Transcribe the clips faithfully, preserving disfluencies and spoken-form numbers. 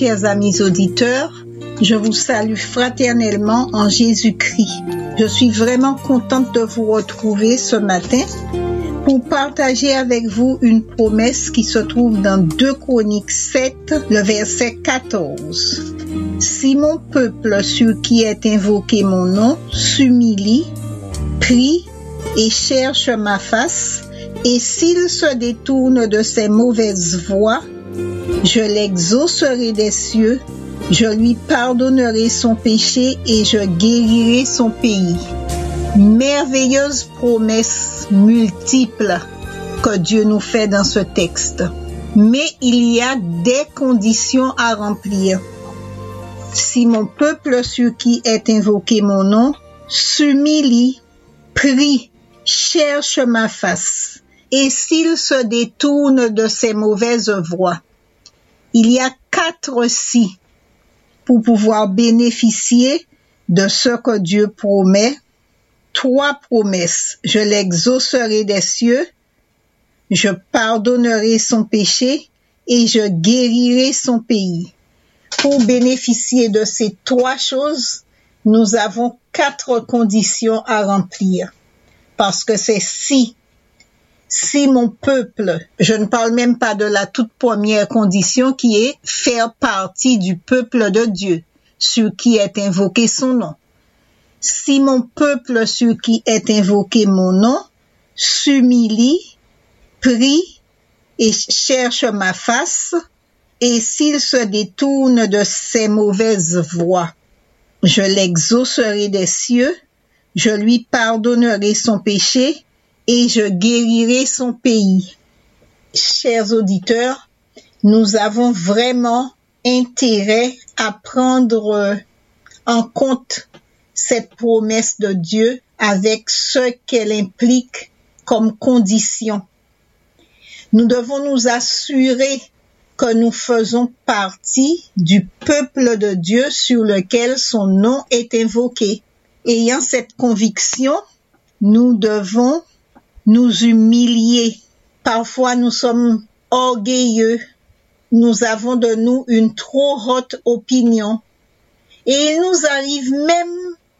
chers amis auditeurs, je vous salue fraternellement en Jésus-Christ. Je suis vraiment contente de vous retrouver ce matin pour partager avec vous une promesse qui se trouve dans deux Chroniques sept, le verset quatorze. Si mon peuple sur qui est invoqué mon nom s'humilie, prie et cherche ma face, et s'il se détourne de ses mauvaises voies, je l'exaucerai des cieux, je lui pardonnerai son péché et je guérirai son pays. Merveilleuse promesse multiple que Dieu nous fait dans ce texte. Mais il y a des conditions à remplir. Si mon peuple sur qui est invoqué mon nom s'humilie, prie, cherche ma face, et s'il se détourne de ses mauvaises voies. Il y a quatre si pour pouvoir bénéficier de ce que Dieu promet. Trois promesses. Je l'exaucerai des cieux, je pardonnerai son péché et je guérirai son pays. Pour bénéficier de ces trois choses, nous avons quatre conditions à remplir. Parce que c'est si. Si mon peuple, je ne parle même pas de la toute première condition qui est faire partie du peuple de Dieu, sur qui est invoqué son nom. Si mon peuple sur qui est invoqué mon nom s'humilie, prie et cherche ma face, et s'il se détourne de ses mauvaises voies, je l'exaucerai des cieux, je lui pardonnerai son péché et je guérirai son pays. Chers auditeurs, nous avons vraiment intérêt à prendre en compte cette promesse de Dieu avec ce qu'elle implique comme condition. Nous devons nous assurer que nous faisons partie du peuple de Dieu sur lequel son nom est invoqué. Ayant cette conviction, nous devons nous humilier. Parfois, nous sommes orgueilleux. Nous avons de nous une trop haute opinion. Et il nous arrive même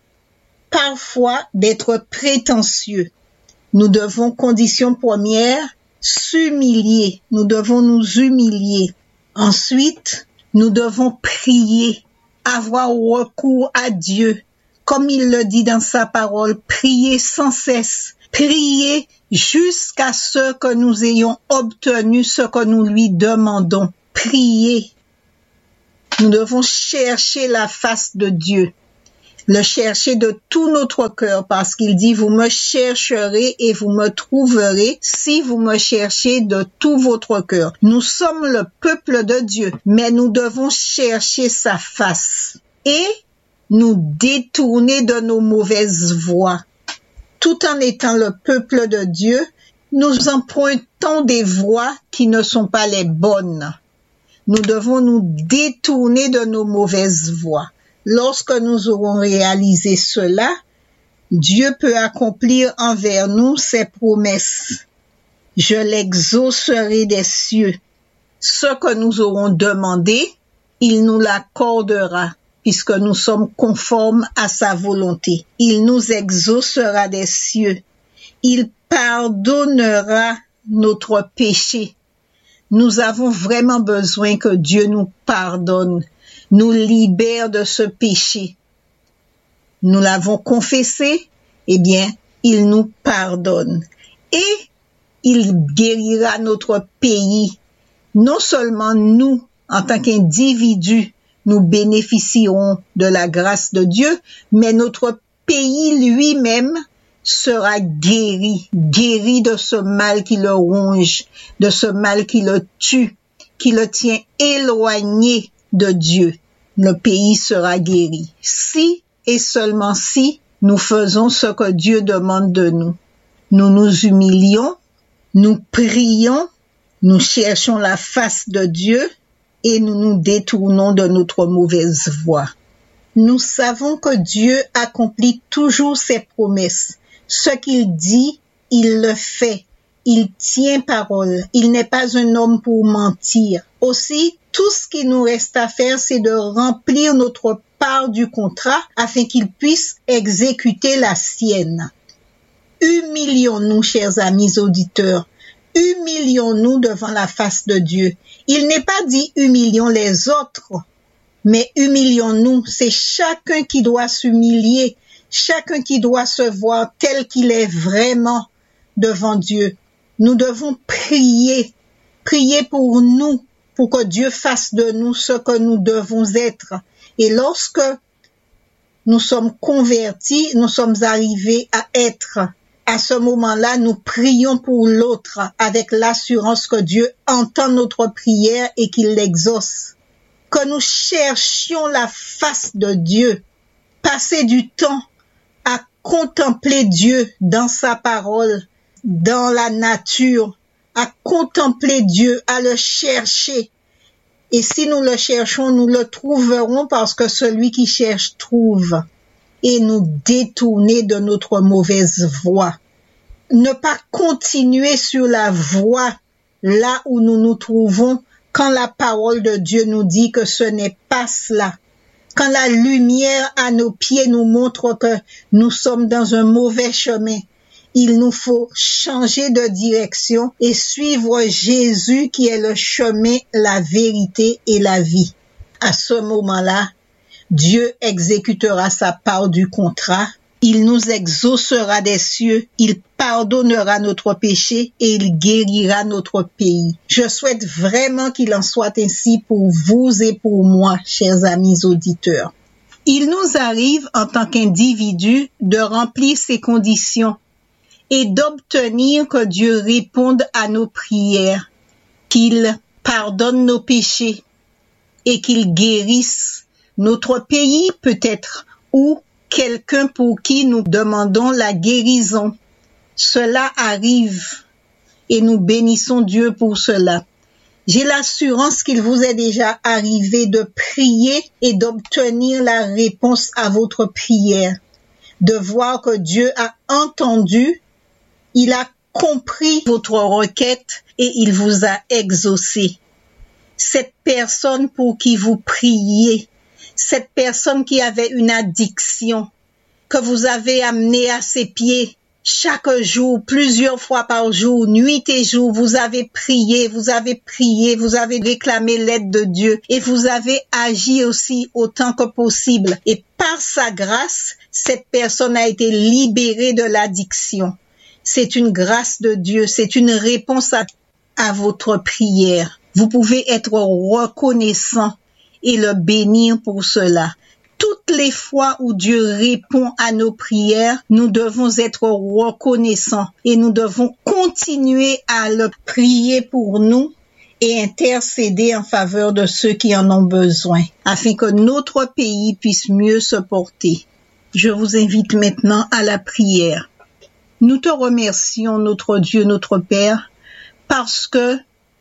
parfois d'être prétentieux. Nous devons, condition première, s'humilier. Nous devons nous humilier. Ensuite, nous devons prier, avoir recours à Dieu. Comme il le dit dans sa parole, prier sans cesse. Prier jusqu'à ce que nous ayons obtenu ce que nous lui demandons. Prier. Nous devons chercher la face de Dieu. Le chercher de tout notre cœur parce qu'il dit « Vous me chercherez et vous me trouverez si vous me cherchez de tout votre cœur ». Nous sommes le peuple de Dieu, mais nous devons chercher sa face et nous détourner de nos mauvaises voies. Tout en étant le peuple de Dieu, nous empruntons des voies qui ne sont pas les bonnes. Nous devons nous détourner de nos mauvaises voies. Lorsque nous aurons réalisé cela, Dieu peut accomplir envers nous ses promesses. Je l'exaucerai des cieux. Ce que nous aurons demandé, il nous l'accordera, puisque nous sommes conformes à sa volonté. Il nous exaucera des cieux. Il pardonnera notre péché. Nous avons vraiment besoin que Dieu nous pardonne, nous libère de ce péché. Nous l'avons confessé, eh bien, il nous pardonne. Et il guérira notre pays. Non seulement nous, en tant qu'individus, nous bénéficierons de la grâce de Dieu, mais notre pays lui-même sera guéri, guéri de ce mal qui le ronge, de ce mal qui le tue, qui le tient éloigné de Dieu. Le pays sera guéri. Si et seulement si nous faisons ce que Dieu demande de nous. Nous nous humilions, nous prions, nous cherchons la face de Dieu et nous nous détournons de notre mauvaise voie. Nous savons que Dieu accomplit toujours ses promesses. Ce qu'il dit, il le fait. Il tient parole. Il n'est pas un homme pour mentir. Aussi, Tout ce qui nous reste à faire, c'est de remplir notre part du contrat afin qu'il puisse exécuter la sienne. Humilions-nous, chers amis auditeurs. Humilions-nous devant la face de Dieu. Il n'est pas dit humilions les autres, mais humilions-nous. C'est chacun qui doit s'humilier, chacun qui doit se voir tel qu'il est vraiment devant Dieu. Nous devons prier, prier pour nous, pour que Dieu fasse de nous ce que nous devons être. Et lorsque nous sommes convertis, nous sommes arrivés à être. À ce moment-là, nous prions pour l'autre avec l'assurance que Dieu entend notre prière et qu'il l'exauce. Que nous cherchions la face de Dieu, passer du temps à contempler Dieu dans sa parole, dans la nature, à contempler Dieu, à le chercher. Et si nous le cherchons, nous le trouverons parce que celui qui cherche trouve. Et nous détourner de notre mauvaise voie. Ne pas continuer sur la voie là où nous nous trouvons quand la parole de Dieu nous dit que ce n'est pas cela. Quand la lumière à nos pieds nous montre que nous sommes dans un mauvais chemin, il nous faut changer de direction et suivre Jésus qui est le chemin, la vérité et la vie. À ce moment-là, Dieu exécutera sa part du contrat, il nous exaucera des cieux, il pardonnera notre péché et il guérira notre pays. Je souhaite vraiment qu'il en soit ainsi pour vous et pour moi, chers amis auditeurs. Il nous arrive en tant qu'individus de remplir ces conditions et d'obtenir que Dieu réponde à nos prières, qu'il pardonne nos péchés et qu'il guérisse notre pays peut-être, ou quelqu'un pour qui nous demandons la guérison. Cela arrive et nous bénissons Dieu pour cela. J'ai l'assurance qu'il vous est déjà arrivé de prier et d'obtenir la réponse à votre prière, de voir que Dieu a entendu, il a compris votre requête et il vous a exaucé. Cette personne pour qui vous priez, cette personne qui avait une addiction, que vous avez amenée à ses pieds chaque jour, plusieurs fois par jour, nuit et jour, vous avez prié, vous avez prié, vous avez réclamé l'aide de Dieu et vous avez agi aussi autant que possible. Et par sa grâce, cette personne a été libérée de l'addiction. C'est une grâce de Dieu, c'est une réponse à, à votre prière. Vous pouvez être reconnaissant et le bénir pour cela. Toutes les fois où Dieu répond à nos prières, nous devons être reconnaissants et nous devons continuer à le prier pour nous et intercéder en faveur de ceux qui en ont besoin, afin que notre pays puisse mieux se porter. Je vous invite maintenant à la prière. Nous te remercions, notre Dieu, notre Père, parce que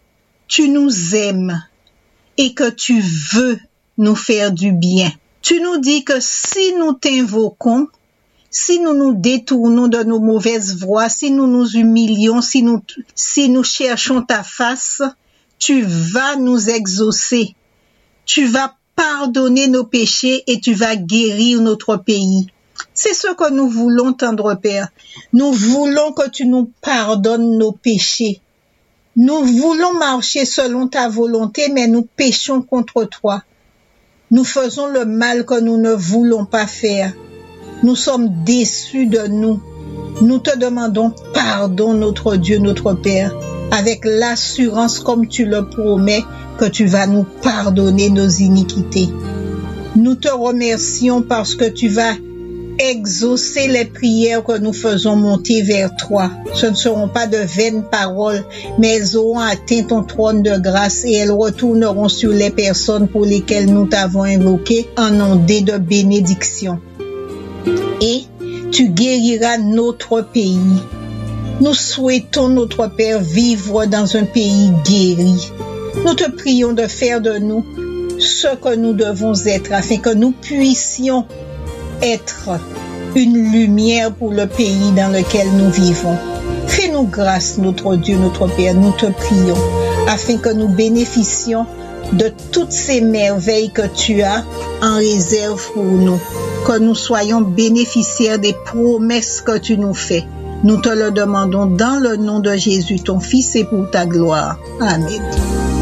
tu nous aimes et que tu veux nous faire du bien. Tu nous dis que si nous t'invoquons, si nous nous détournons de nos mauvaises voies, si nous nous humilions, si nous, si nous cherchons ta face, tu vas nous exaucer. Tu vas pardonner nos péchés et tu vas guérir notre pays. C'est ce que nous voulons, tendre Père. Nous voulons que tu nous pardonnes nos péchés. Nous voulons marcher selon ta volonté, mais nous péchons contre toi. Nous faisons le mal que nous ne voulons pas faire. Nous sommes déçus de nous. Nous te demandons pardon, notre Dieu, notre Père, avec l'assurance, comme tu le promets, que tu vas nous pardonner nos iniquités. Nous te remercions parce que tu vas exaucer les prières que nous faisons monter vers toi. Ce ne seront pas de vaines paroles, mais elles auront atteint ton trône de grâce et elles retourneront sur les personnes pour lesquelles nous t'avons invoqué en ondée de bénédiction. Et tu guériras notre pays. Nous souhaitons, notre Père, vivre dans un pays guéri. Nous te prions de faire de nous ce que nous devons être afin que nous puissions être une lumière pour le pays dans lequel nous vivons. Fais-nous grâce, notre Dieu, notre Père, nous te prions, afin que nous bénéficions de toutes ces merveilles que tu as en réserve pour nous, que nous soyons bénéficiaires des promesses que tu nous fais. Nous te le demandons dans le nom de Jésus, ton Fils, et pour ta gloire. Amen.